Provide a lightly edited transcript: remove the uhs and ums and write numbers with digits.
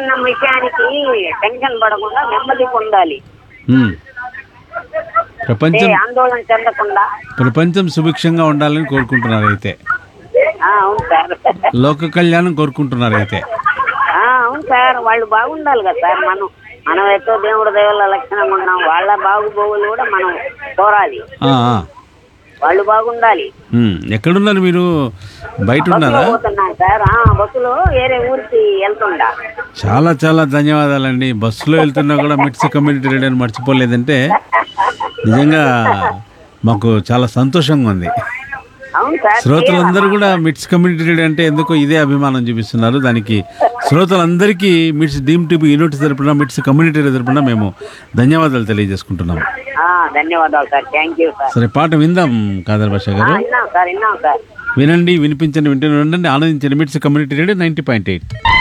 చిన్న విషయానికి టెన్షన్ పడకుండా నెమ్మది పొందాలి, ఆందోళన చెందకుండా. ప్రపంచం సుభిక్షంగా ఉండాలని కోరుకుంటున్నారు అయితే. అవును సార్. లోక కళ్యాణం కోరుకుంటున్నారు అయితే. అవును సార్, వాళ్ళు బాగుండాలి కదా సార్. మనం ఎంతో దేవుడి దేవుళ్ళ లక్షణంగా ఉన్నాం, వాళ్ళ బాగుబోగులు కూడా మనం కోరాలి. వాళ్ళు బాగుండాలి. ఎక్కడున్నారు మీరు? బయట ఉన్నారా? పోతున్నాను సార్, బస్సులో వేరే ఊరికి వెళ్తుండా. చాలా చాలా ధన్యవాదాలండి. బస్సులో వెళ్తున్నా కూడా మిట్స్ కమ్యూనిటీ రేడియోని మర్చిపోలేదంటే నిజంగా మాకు చాలా సంతోషంగా ఉంది. శ్రోతలందరూ కూడా మిట్స్ కమ్యూనిటీ రేడియో అంటే ఎందుకో ఇదే అభిమానం చూపిస్తున్నారు. దానికి శ్రోతలందరికీ మిట్స్ డీమ్ టీవీ యూనిట్ తరపున, మిట్స్ కమ్యూనిటీ రేడియో తరపున మేము ధన్యవాదాలు తెలియజేసుకుంటున్నాం. ధన్యవాదాలు సార్. Thank you sir. సరే, పాట విందాం కాదర్ భాష గారు. విన్నాం సార్. వినండి, వినిపించండి, వింటూనే ఉండండి, ఆనందించండి. మిట్స్ కమ్యూనిటీ రేడియో 90.8.